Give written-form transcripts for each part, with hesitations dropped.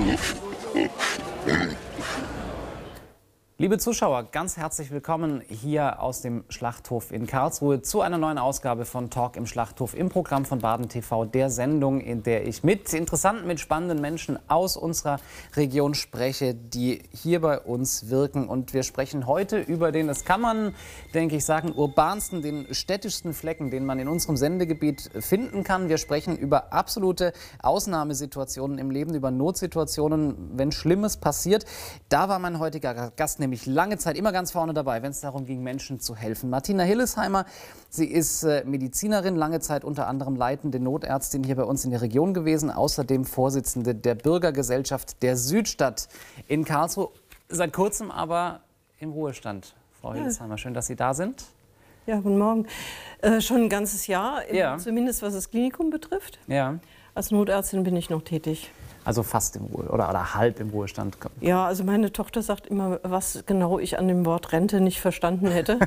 Liebe Zuschauer, ganz herzlich willkommen hier aus dem Schlachthof in Karlsruhe zu einer neuen Ausgabe von Talk im Schlachthof im Programm von Baden TV, der Sendung, in der ich mit interessanten, mit spannenden Menschen aus unserer Region spreche, die hier bei uns wirken. Und wir sprechen heute über den, das kann man, denke ich, sagen, urbansten, den städtischsten Flecken, den man in unserem Sendegebiet finden kann. Wir sprechen über absolute Ausnahmesituationen im Leben, über Notsituationen, wenn Schlimmes passiert. Da war mein heutiger Gast nämlich lange Zeit immer ganz vorne dabei, wenn es darum ging, Menschen zu helfen. Martina Hillesheimer, sie ist Medizinerin, lange Zeit unter anderem leitende Notärztin hier bei uns in der Region gewesen, außerdem Vorsitzende der Bürgergesellschaft der Südstadt in Karlsruhe, seit kurzem aber im Ruhestand. Frau Hillesheimer, schön, dass Sie da sind. Ja, guten Morgen. Schon ein ganzes Jahr, zumindest was das Klinikum betrifft. Ja. Als Notärztin bin ich noch tätig. Also fast im oder halb im Ruhestand. Ja, also meine Tochter sagt immer, was genau ich an dem Wort Rente nicht verstanden hätte.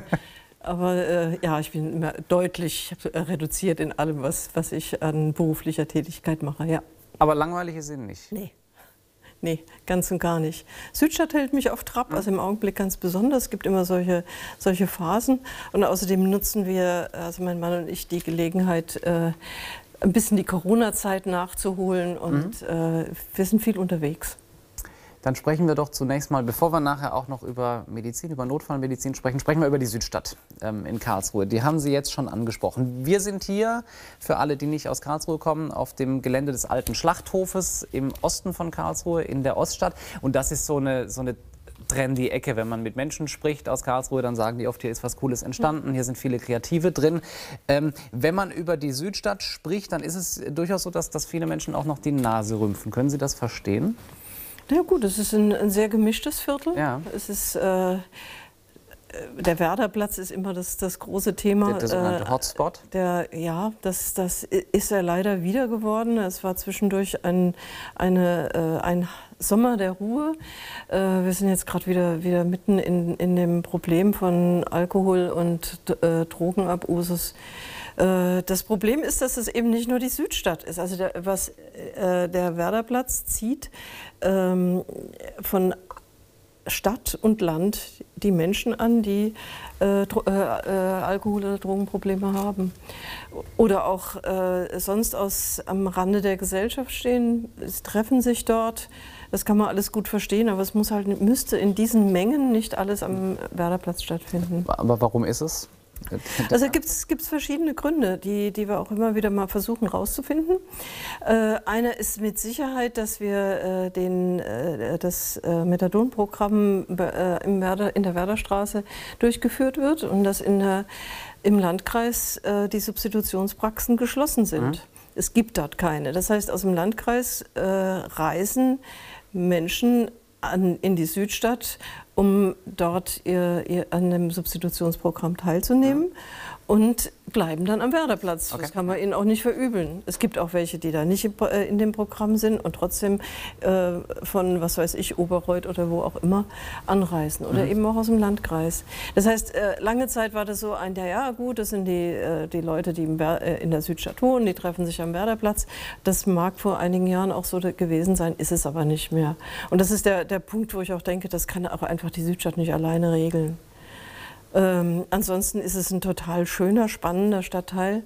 Aber ja, ich bin immer deutlich reduziert in allem, was ich an beruflicher Tätigkeit mache. Ja. Aber langweilig ist Ihnen nicht? Nee. Nee, ganz und gar nicht. Südstadt hält mich auf Trab, also im Augenblick ganz besonders. Es gibt immer solche Phasen. Und außerdem nutzen wir, also mein Mann und ich, die Gelegenheit, ein bisschen die Corona-Zeit nachzuholen und wir sind viel unterwegs. Dann sprechen wir doch zunächst mal, bevor wir nachher auch noch über Medizin, über Notfallmedizin sprechen wir über die Südstadt in Karlsruhe. Die haben Sie jetzt schon angesprochen. Wir sind hier, für alle, die nicht aus Karlsruhe kommen, auf dem Gelände des alten Schlachthofes im Osten von Karlsruhe, in der Oststadt. Und das ist so eine trendy Ecke. Wenn man mit Menschen spricht aus Karlsruhe, dann sagen die oft, hier ist was Cooles entstanden, hier sind viele Kreative drin. Wenn man über die Südstadt spricht, dann ist es durchaus so, dass viele Menschen auch noch die Nase rümpfen. Können Sie das verstehen? Ja gut, es ist ein sehr gemischtes Viertel. Ja. Es ist, der Werderplatz ist immer das große Thema. Der sogenannte Hotspot? Ja, das ist er leider wieder geworden. Es war zwischendurch ein Sommer der Ruhe. Wir sind jetzt gerade wieder mitten in dem Problem von Alkohol und Drogenabusus. Das Problem ist, dass es eben nicht nur die Südstadt ist. Also der Werderplatz zieht von Stadt und Land die Menschen an, die Alkohol- oder Drogenprobleme haben. Oder auch sonst am Rande der Gesellschaft stehen, sie treffen sich dort. Das kann man alles gut verstehen, aber es müsste in diesen Mengen nicht alles am Werderplatz stattfinden. Aber warum ist es? Also gibt's verschiedene Gründe, die wir auch immer wieder mal versuchen rauszufinden. Einer ist mit Sicherheit, dass wir das Methadon-Programm in der Werderstraße durchgeführt wird und dass im Landkreis die Substitutionspraxen geschlossen sind. Es gibt dort keine. Das heißt, aus dem Landkreis reisen Menschen in die Südstadt, um dort an dem Substitutionsprogramm teilzunehmen und bleiben dann am Werderplatz. Okay. Das kann man ihnen auch nicht verübeln. Es gibt auch welche, die da nicht in dem Programm sind und trotzdem von, was weiß ich, Oberreuth oder wo auch immer anreisen oder eben auch aus dem Landkreis. Das heißt, lange Zeit war das so ja gut, das sind die Leute, die in der Südstadt wohnen, die treffen sich am Werderplatz. Das mag vor einigen Jahren auch so gewesen sein, ist es aber nicht mehr. Und das ist der Punkt, wo ich auch denke, das kann auch einfach die Südstadt nicht alleine regeln. Ansonsten ist es ein total schöner, spannender Stadtteil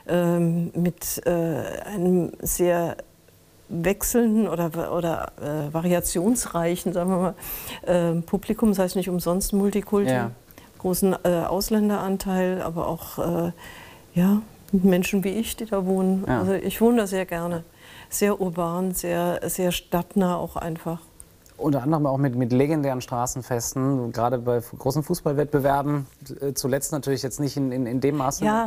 mit einem sehr wechselnden oder variationsreichen, sagen wir mal, Publikum. Das heißt nicht umsonst Multikulti, großen Ausländeranteil, aber auch Menschen wie ich, die da wohnen. Ja. Also ich wohne da sehr gerne. Sehr urban, sehr, sehr stadtnah auch einfach. Unter anderem auch mit legendären Straßenfesten, gerade bei großen Fußballwettbewerben, zuletzt natürlich jetzt nicht in dem Maße. Ja,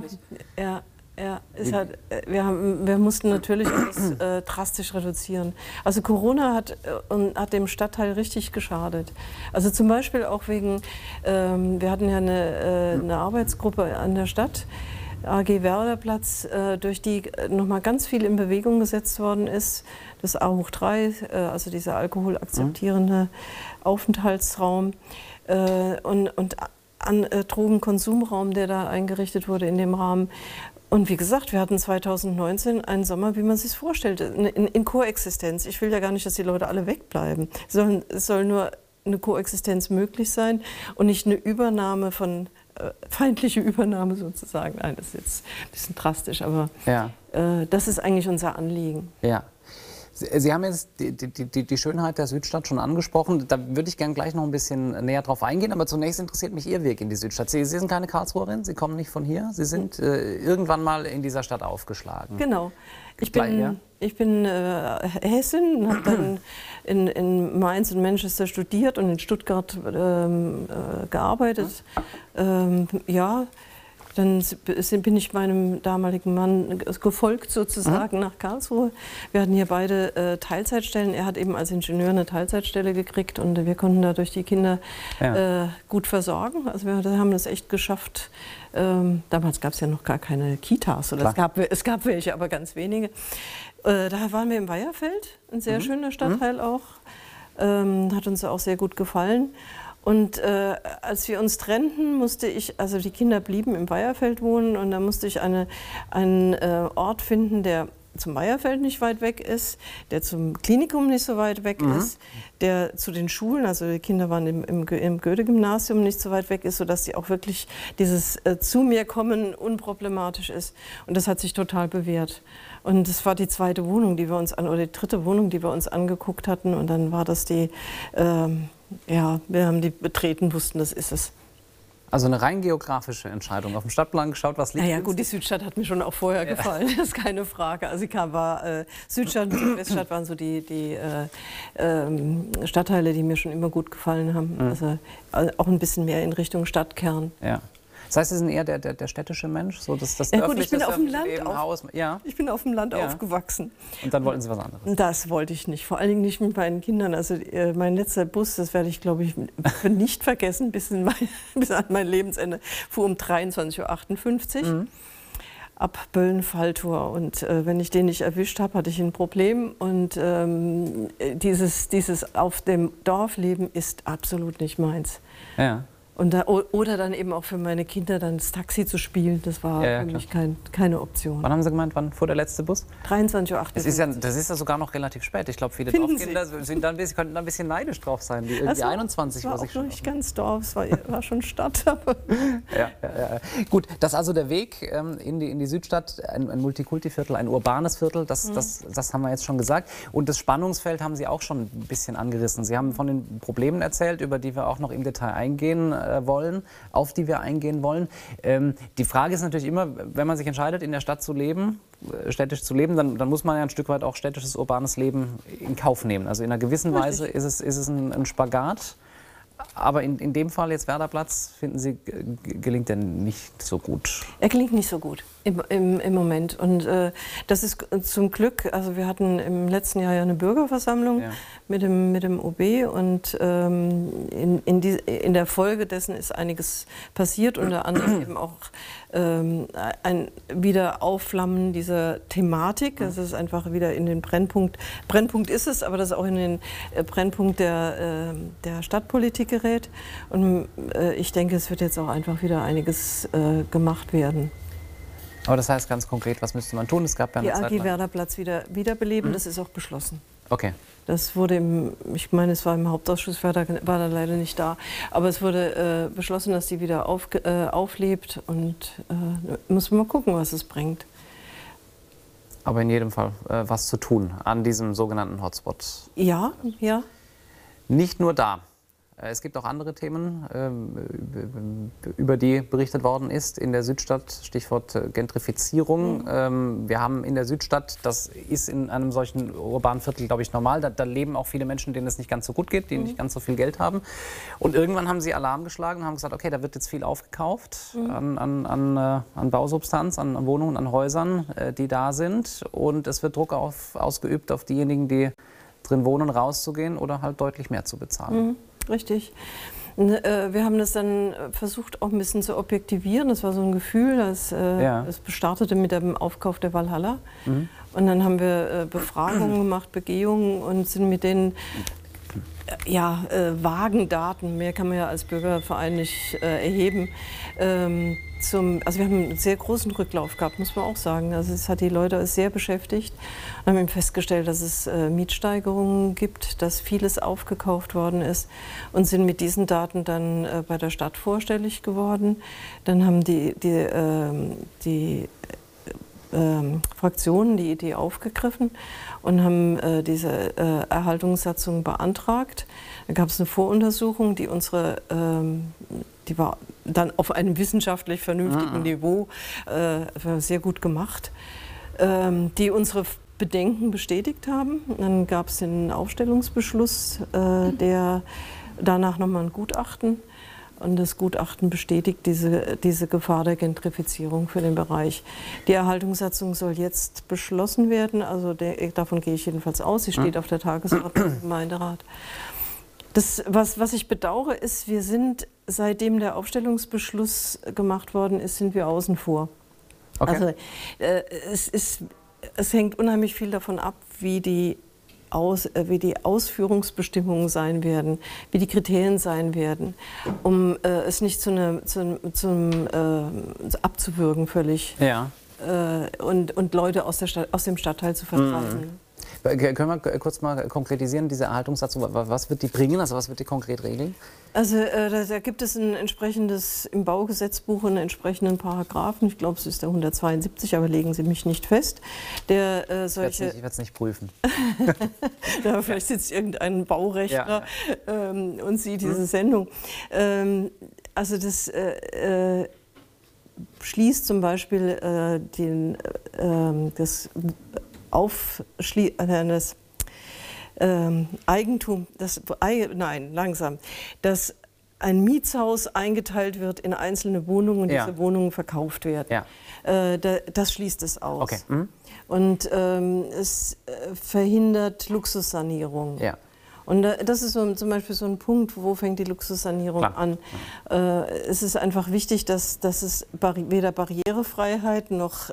wir mussten natürlich alles drastisch reduzieren. Also Corona hat dem Stadtteil richtig geschadet. Also zum Beispiel auch wegen, wir hatten ja eine Arbeitsgruppe an der Stadt, AG Werderplatz, durch die nochmal ganz viel in Bewegung gesetzt worden ist. Das A3, also dieser alkoholakzeptierende Aufenthaltsraum und Drogenkonsumraum, der da eingerichtet wurde in dem Rahmen. Und wie gesagt, wir hatten 2019 einen Sommer, wie man sich vorstellt, in Koexistenz. Ich will ja gar nicht, dass die Leute alle wegbleiben. Es soll nur eine Koexistenz möglich sein und nicht eine Übernahme von feindliche Übernahme sozusagen. Nein, das ist jetzt ein bisschen drastisch, aber ja. Das ist eigentlich unser Anliegen. Ja. Sie haben jetzt die Schönheit der Südstadt schon angesprochen. Da würde ich gerne gleich noch ein bisschen näher drauf eingehen. Aber zunächst interessiert mich Ihr Weg in die Südstadt. Sie sind keine Karlsruherin, Sie kommen nicht von hier. Sie sind irgendwann mal in dieser Stadt aufgeschlagen. Genau. Ich bin Hessin und habe dann in Mainz und Manchester studiert und in Stuttgart gearbeitet. Ja. Dann bin ich meinem damaligen Mann gefolgt sozusagen nach Karlsruhe. Wir hatten hier beide Teilzeitstellen. Er hat eben als Ingenieur eine Teilzeitstelle gekriegt und wir konnten dadurch die Kinder gut versorgen. Also wir haben das echt geschafft. Damals gab es ja noch gar keine Kitas. Oder es gab welche, aber ganz wenige. Da waren wir im Weiherfeld, ein sehr schöner Stadtteil auch. Hat uns auch sehr gut gefallen. Und als wir uns trennten, musste ich, also die Kinder blieben im Weiherfeld wohnen und da musste ich einen Ort finden, der zum Weiherfeld nicht weit weg ist, der zum Klinikum nicht so weit weg ist, der zu den Schulen, also die Kinder waren im Goethe-Gymnasium nicht so weit weg ist, sodass sie auch wirklich dieses zu mir kommen unproblematisch ist. Und das hat sich total bewährt. Und das war die zweite Wohnung, die wir uns oder die dritte Wohnung, die wir uns angeguckt hatten. Und dann war das die, ja, wir haben die betreten, wussten, das ist es. Also eine rein geografische Entscheidung. Auf dem Stadtplan geschaut, was liegt. Ja, gut, die Südstadt hat mir schon auch vorher gefallen, das ist keine Frage. Also Südstadt und Südweststadt waren so die Stadtteile, die mir schon immer gut gefallen haben. Also auch ein bisschen mehr in Richtung Stadtkern. Ja. Das heißt, Sie sind eher der städtische Mensch? So das ja gut, ich bin auf dem Land, ich bin auf dem Land aufgewachsen. Und dann wollten Sie was anderes? Das wollte ich nicht, vor allen Dingen nicht mit meinen Kindern. Also mein letzter Bus, das werde ich, glaube ich, nicht vergessen, bis an mein Lebensende, fuhr um 23:58 Uhr. Ab Böllen-Falltor. Und wenn ich den nicht erwischt habe, hatte ich ein Problem. Und dieses auf dem Dorfleben ist absolut nicht meins. Ja. Und oder dann eben auch für meine Kinder dann das Taxi zu spielen, das war für mich keine Option. Wann haben Sie gemeint, wann fuhr der letzte Bus? 23:58 Uhr. Das ist ja sogar noch relativ spät. Ich glaube, viele Dorfkinder könnten da ein bisschen neidisch drauf sein, die irgendwie 21 war sich schon. Auch nicht ganz Dorf, es war schon Stadt. Ja. Gut, das ist also der Weg in die Südstadt, ein Multikulti-Viertel, ein urbanes Viertel, das haben wir jetzt schon gesagt. Und das Spannungsfeld haben Sie auch schon ein bisschen angerissen. Sie haben von den Problemen erzählt, über die wir auch noch im Detail eingehen wollen, auf die wir eingehen wollen. Die Frage ist natürlich immer, wenn man sich entscheidet, in der Stadt zu leben, städtisch zu leben, dann muss man ja ein Stück weit auch städtisches, urbanes Leben in Kauf nehmen. Also in einer gewissen Weise ist es ein Spagat. Aber in dem Fall jetzt Werderplatz, finden Sie, gelingt der nicht so gut? Er gelingt nicht so gut im Moment. Und das ist zum Glück, also wir hatten im letzten Jahr ja eine Bürgerversammlung mit dem OB und in der Folge dessen ist einiges passiert, unter anderem eben auch ein Wiederaufflammen dieser Thematik. Das ist einfach wieder in den Brennpunkt ist es, aber das ist auch in den Brennpunkt der Stadtpolitik gerät. Und ich denke, es wird jetzt auch einfach wieder einiges gemacht werden. Aber das heißt ganz konkret, was müsste man tun? Es gab ja eine Zeit lang. Die AG Werderplatz wiederbeleben, das ist auch beschlossen. Okay. Das wurde ich meine, es war im Hauptausschuss, war da leider nicht da, aber es wurde beschlossen, dass die wieder auflebt und muss man mal gucken, was es bringt. Aber in jedem Fall was zu tun an diesem sogenannten Hotspot. Ja. Nicht nur da. Es gibt auch andere Themen, über die berichtet worden ist in der Südstadt, Stichwort Gentrifizierung. Wir haben in der Südstadt, das ist in einem solchen urbanen Viertel, glaube ich, normal, da leben auch viele Menschen, denen es nicht ganz so gut geht, die nicht ganz so viel Geld haben. Und irgendwann haben sie Alarm geschlagen und haben gesagt, okay, da wird jetzt viel aufgekauft an Bausubstanz, an Wohnungen, an Häusern, die da sind. Und es wird Druck ausgeübt auf diejenigen, die drin wohnen, rauszugehen oder halt deutlich mehr zu bezahlen. Richtig. Wir haben das dann versucht, auch ein bisschen zu objektivieren. Das war so ein Gefühl, es startete mit dem Aufkauf der Walhalla. Und dann haben wir Befragungen gemacht, Begehungen und sind mit denen vagen Daten, mehr kann man ja als Bürgerverein nicht erheben. Also wir haben einen sehr großen Rücklauf gehabt, muss man auch sagen. Also es hat die Leute sehr beschäftigt. Wir haben eben festgestellt, dass es Mietsteigerungen gibt, dass vieles aufgekauft worden ist und sind mit diesen Daten dann bei der Stadt vorstellig geworden. Dann haben die Fraktionen die Idee aufgegriffen und haben diese Erhaltungssatzung beantragt. Da gab es eine Voruntersuchung, die war dann auf einem wissenschaftlich vernünftigen Niveau sehr gut gemacht, die unsere Bedenken bestätigt haben. Dann gab es den Aufstellungsbeschluss, der danach nochmal ein Gutachten. Und das Gutachten bestätigt diese Gefahr der Gentrifizierung für den Bereich. Die Erhaltungssatzung soll jetzt beschlossen werden, also davon gehe ich jedenfalls aus. Sie steht auf der Tagesordnung im Gemeinderat. Was ich bedauere, ist, wir sind, seitdem der Aufstellungsbeschluss gemacht worden ist, sind wir außen vor. Okay. Also es hängt unheimlich viel davon ab, wie die Ausführungsbestimmungen sein werden, wie die Kriterien sein werden, um es nicht abzuwürgen völlig, und Leute aus dem Stadtteil zu vertreiben. Können wir kurz mal konkretisieren, diese Erhaltungssatzung, was wird die bringen, also was wird die konkret regeln? Also da gibt es im Baugesetzbuch einen entsprechenden Paragraphen, ich glaube es ist der 172, aber legen Sie mich nicht fest. Ich werde es nicht prüfen. Ja, vielleicht sitzt irgendein Baurechtler und sieht diese Sendung. Also das schließt zum Beispiel das Eigentum, dass ein Mietshaus eingeteilt wird in einzelne Wohnungen und diese Wohnungen verkauft werden. Ja. Das schließt es aus. Okay. Und es verhindert Luxussanierung. Ja. Und das ist zum Beispiel so ein Punkt, wo fängt die Luxussanierung an. Es ist einfach wichtig, dass es weder Barrierefreiheit noch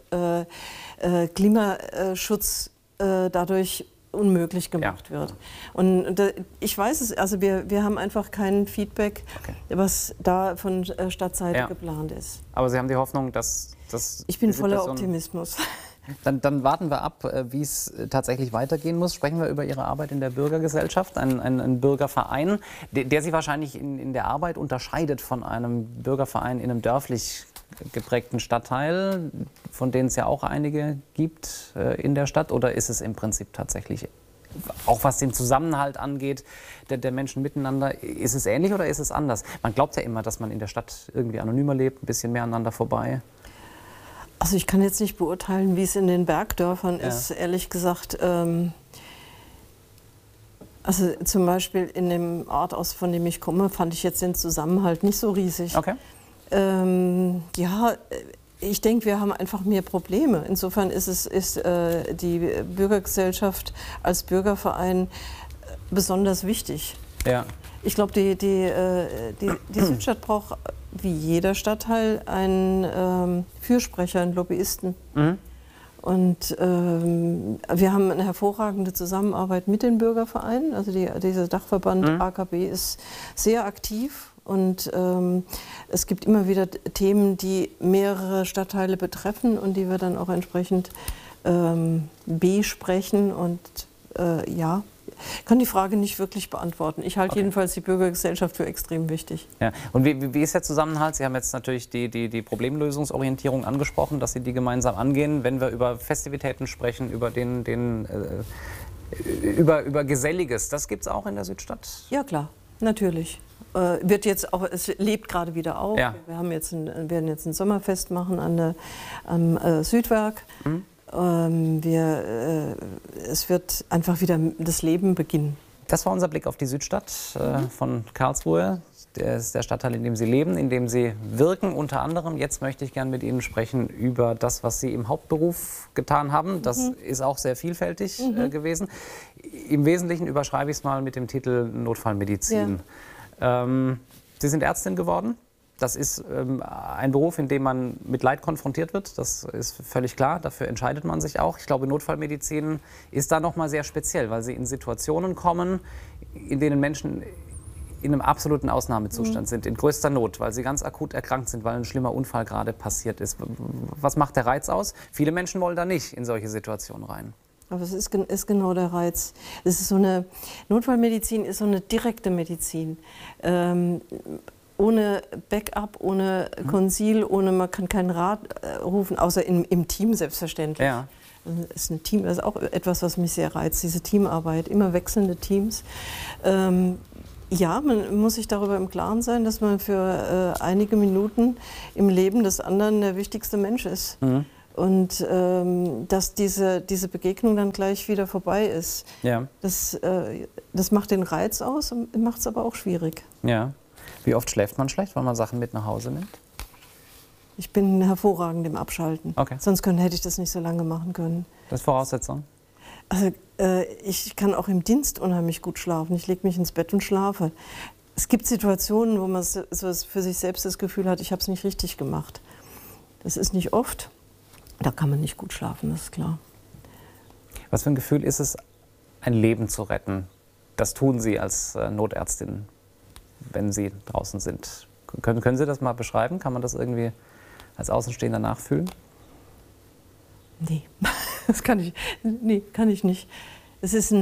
Klimaschutz dadurch unmöglich gemacht wird. Und ich weiß es, also wir haben einfach kein Feedback, was da von Stadtseite geplant ist. Aber Sie haben die Hoffnung, dass das... Ich bin voller Optimismus. Dann warten wir ab, wie es tatsächlich weitergehen muss. Sprechen wir über Ihre Arbeit in der Bürgergesellschaft, ein Bürgerverein, der Sie wahrscheinlich in der Arbeit unterscheidet von einem Bürgerverein in einem dörflich geprägten Stadtteil, von denen es ja auch einige gibt in der Stadt. Oder ist es im Prinzip tatsächlich, auch was den Zusammenhalt angeht, der Menschen miteinander, ist es ähnlich oder ist es anders? Man glaubt ja immer, dass man in der Stadt irgendwie anonymer lebt, ein bisschen mehr aneinander vorbei. Also ich kann jetzt nicht beurteilen, wie es in den Bergdörfern ist, ehrlich gesagt. Also zum Beispiel in dem Ort, von dem ich komme, fand ich jetzt den Zusammenhalt nicht so riesig. Okay. Ich denke, wir haben einfach mehr Probleme. Insofern ist die Bürgergesellschaft als Bürgerverein besonders wichtig. Ja. Ich glaube, die Südstadt braucht wie jeder Stadtteil einen Fürsprecher, einen Lobbyisten. Und wir haben eine hervorragende Zusammenarbeit mit den Bürgervereinen. Also dieser Dachverband AKB ist sehr aktiv. Und es gibt immer wieder Themen, die mehrere Stadtteile betreffen und die wir dann auch entsprechend besprechen. Und kann die Frage nicht wirklich beantworten. Ich halte jedenfalls die Bürgergesellschaft für extrem wichtig. Ja. Und wie ist der Zusammenhalt? Sie haben jetzt natürlich die Problemlösungsorientierung angesprochen, dass Sie die gemeinsam angehen. Wenn wir über Festivitäten sprechen, über über Geselliges, das gibt es auch in der Südstadt? Ja, klar, natürlich. Es lebt gerade wieder auf. Ja. Wir werden jetzt ein Sommerfest machen am Südwerk. Es wird einfach wieder das Leben beginnen. Das war unser Blick auf die Südstadt von Karlsruhe. Das ist der Stadtteil, in dem Sie leben, in dem Sie wirken unter anderem. Jetzt möchte ich gerne mit Ihnen sprechen über das, was Sie im Hauptberuf getan haben. Das ist auch sehr vielfältig gewesen. Im Wesentlichen überschreibe ich es mal mit dem Titel Notfallmedizin. Ja. Sie sind Ärztin geworden. Das ist ein Beruf, in dem man mit Leid konfrontiert wird. Das ist völlig klar. Dafür entscheidet man sich auch. Ich glaube, Notfallmedizin ist da noch mal sehr speziell, weil Sie in Situationen kommen, in denen Menschen in einem absoluten Ausnahmezustand sind, in größter Not, weil sie ganz akut erkrankt sind, weil ein schlimmer Unfall gerade passiert ist. Was macht der Reiz aus? Viele Menschen wollen da nicht in solche Situationen rein. Aber es ist genau der Reiz. Es ist so eine Notfallmedizin ist so eine direkte Medizin. Ohne Backup, ohne Konsil, man kann keinen Rat rufen, außer im Team selbstverständlich. Ja. Das ist auch etwas, was mich sehr reizt, diese Teamarbeit, immer wechselnde Teams. Ja, man muss sich darüber im Klaren sein, dass man für einige Minuten im Leben des anderen der wichtigste Mensch ist. Und dass diese Begegnung dann gleich wieder vorbei ist. Ja. Das macht den Reiz aus und macht es aber auch schwierig. Ja. Wie oft schläft man schlecht, weil man Sachen mit nach Hause nimmt? Ich bin hervorragend im Abschalten. Okay. Sonst hätte ich das nicht so lange machen können. Das ist Voraussetzung? Also ich kann auch im Dienst unheimlich gut schlafen. Ich lege mich ins Bett und schlafe. Es gibt Situationen, wo man so für sich selbst das Gefühl hat, ich habe es nicht richtig gemacht. Das ist nicht oft. Da kann man nicht gut schlafen, das ist klar. Was für ein Gefühl ist es, ein Leben zu retten? Das tun Sie als Notärztin, wenn Sie draußen sind. Können Sie das mal beschreiben? Kann man das irgendwie als Außenstehender nachfühlen? Nee, das kann ich nicht. Es ist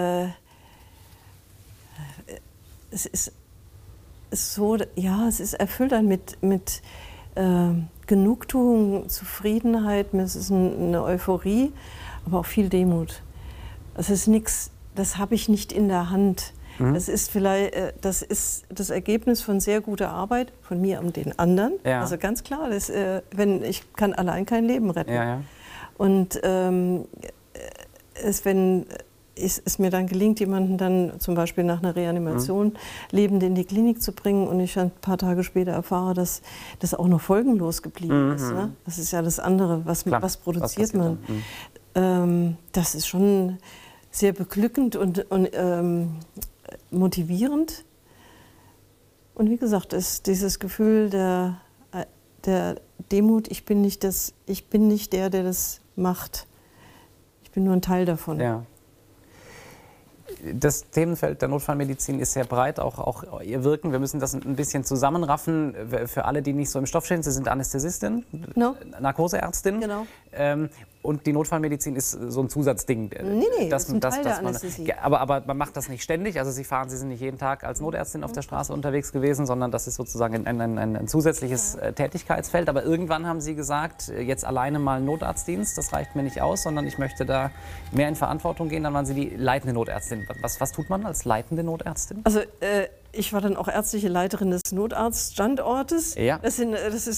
es ist erfüllt dann mit Genugtuung, Zufriedenheit, es ist eine Euphorie, aber auch viel Demut. Es ist nichts, das habe ich nicht in der Hand. Das ist das ist das Ergebnis von sehr guter Arbeit von mir und den anderen. Ja. Also ganz klar, ich kann allein kein Leben retten. Ja, ja. Und wenn es mir dann gelingt, jemanden dann zum Beispiel nach einer Reanimation lebend in die Klinik zu bringen und ich ein paar Tage später erfahre, dass das auch noch folgenlos geblieben ist. Ne? Das ist ja das andere, was produziert man. Das ist schon sehr beglückend und motivierend. Und wie gesagt, ist dieses Gefühl der Demut, ich bin nicht der das macht. Ich bin nur ein Teil davon. Ja. Das Themenfeld der Notfallmedizin ist sehr breit, auch Ihr Wirken. Wir müssen das ein bisschen zusammenraffen. Für alle, die nicht so im Stoff stehen, Sie sind Anästhesistin, no. Narkoseärztin. Genau. Und die Notfallmedizin ist so ein Zusatzding. Nee, das ist ein Teil der Anästhesie. Aber man macht das nicht ständig. Also Sie sind nicht jeden Tag als Notärztin auf der Straße unterwegs gewesen, sondern das ist sozusagen ein zusätzliches Tätigkeitsfeld. Aber irgendwann haben Sie gesagt, jetzt alleine mal Notarztdienst, das reicht mir nicht aus, sondern ich möchte da mehr in Verantwortung gehen. Dann waren Sie die leitende Notärztin. Was tut man als leitende Notärztin? Also ich war dann auch ärztliche Leiterin des Notarztstandortes. Ja. In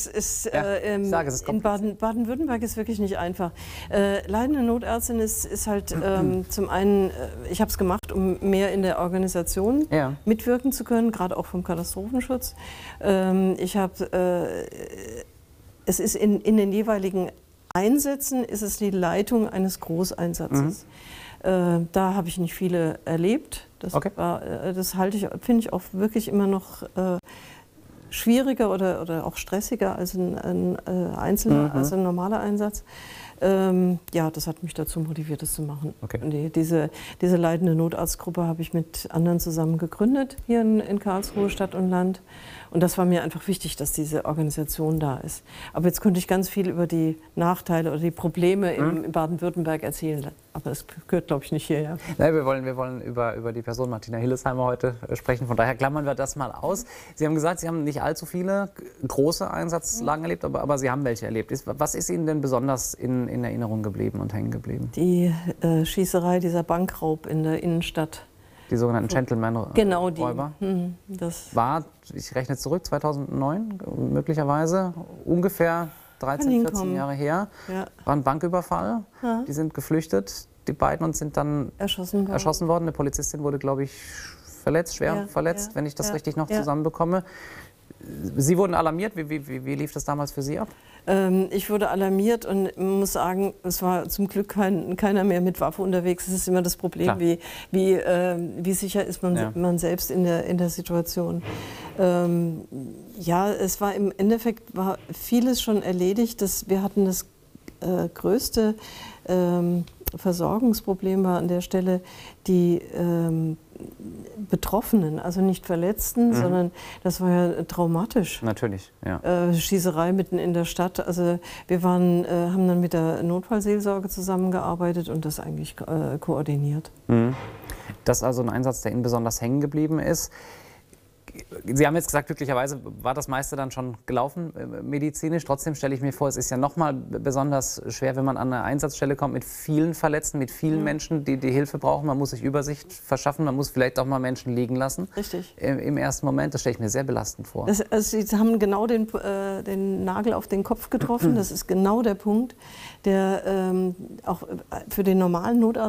Baden-Württemberg ist wirklich nicht einfach. Leitende Notärztin ist halt zum einen, ich habe es gemacht, um mehr in der Organisation mitwirken zu können, gerade auch vom Katastrophenschutz. Es ist in den jeweiligen Einsätzen ist es die Leitung eines Großeinsatzes. Da habe ich nicht viele erlebt. Das finde ich auch wirklich immer noch schwieriger oder auch stressiger als ein einzelner, als ein normaler Einsatz. Das hat mich dazu motiviert, das zu machen. Okay. Diese leitende Notarztgruppe habe ich mit anderen zusammen gegründet, hier in Karlsruhe, Stadt und Land. Und das war mir einfach wichtig, dass diese Organisation da ist. Aber jetzt könnte ich ganz viel über die Nachteile oder die Probleme in Baden-Württemberg erzählen. Aber das gehört, glaube ich, nicht hierher. Nein, wir wollen über die Person Martina Hillesheimer heute sprechen. Von daher klammern wir das mal aus. Sie haben gesagt, Sie haben nicht allzu viele große Einsatzlagen erlebt, aber Sie haben welche erlebt. Was ist Ihnen denn besonders in Erinnerung geblieben und hängen geblieben? Die Schießerei, dieser Bankraub in der Innenstadt. Die sogenannten Gentleman-Räuber? Genau, die. Das war, ich rechne zurück, 2009 möglicherweise, ungefähr 13, 14 Jahre her. Ja. War ein Banküberfall. Ja. Die sind geflüchtet, die beiden, und sind dann erschossen worden. Eine Polizistin wurde, glaube ich, schwer verletzt, wenn ich das richtig noch zusammenbekomme. Sie wurden alarmiert. Wie lief das damals für Sie ab? Ich wurde alarmiert und muss sagen, es war zum Glück keiner mehr mit Waffe unterwegs. Es ist immer das Problem, wie sicher ist man selbst in der Situation. Es war im Endeffekt vieles schon erledigt. Wir hatten das größte Versorgungsproblem war an der Stelle die Betroffenen, also nicht Verletzten, sondern das war ja traumatisch. Natürlich, ja. Schießerei mitten in der Stadt. Also wir haben dann mit der Notfallseelsorge zusammengearbeitet und das eigentlich koordiniert. Das ist also ein Einsatz, der Ihnen besonders hängen geblieben ist. Sie haben jetzt gesagt, glücklicherweise war das meiste dann schon gelaufen medizinisch. Trotzdem stelle ich mir vor, es ist ja noch mal besonders schwer, wenn man an eine Einsatzstelle kommt mit vielen Verletzten, mit vielen Menschen, die Hilfe brauchen. Man muss sich Übersicht verschaffen, man muss vielleicht auch mal Menschen liegen lassen. Richtig. Im ersten Moment, das stelle ich mir sehr belastend vor. Sie haben genau den Nagel auf den Kopf getroffen. Das ist genau der Punkt, der auch für den normalen Notarzt